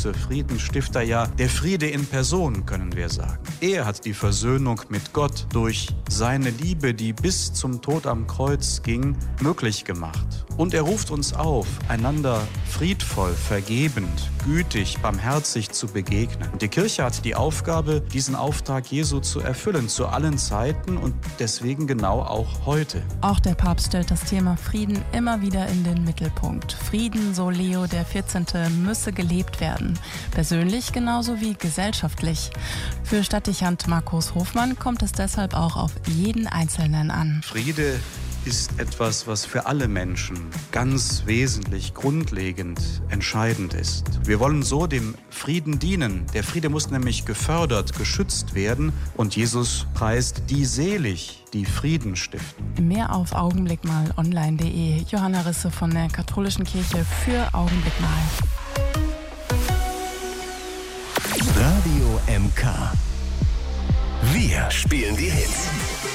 große Friedensstifter, ja der Friede in Person, können wir sagen. Er hat die Versöhnung mit Gott durch seine Liebe, die bis zum Tod am Kreuz ging, möglich gemacht. Und er ruft uns auf, einander friedvoll, vergebend, gütig, barmherzig zu begegnen. Und die Kirche hat die Aufgabe, diesen Auftrag Jesu zu erfüllen, zu allen Zeiten und deswegen genau auch heute. Auch der Papst stellt das Thema Frieden immer wieder in den Mittelpunkt. Frieden, so Leo XIV., müsse gelebt werden. Persönlich genauso wie gesellschaftlich. Für Stadtdechant Markus Hofmann kommt es deshalb auch auf jeden Einzelnen an. Friede ist etwas, was für alle Menschen ganz wesentlich, grundlegend, entscheidend ist. Wir wollen so dem Frieden dienen. Der Friede muss nämlich gefördert, geschützt werden. Und Jesus preist die selig, die Frieden stiften. Mehr auf augenblickmalonline.de. Johanna Risse von der Katholischen Kirche für Augenblick Mal. Radio MK. Wir spielen die Hits.